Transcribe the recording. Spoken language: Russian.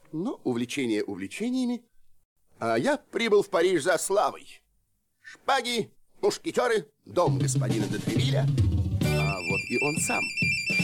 Но увлечение увлечениями, а я прибыл в Париж за славой. Шпаги, мушкетеры, дом господина де Тревилля, а вот и он сам.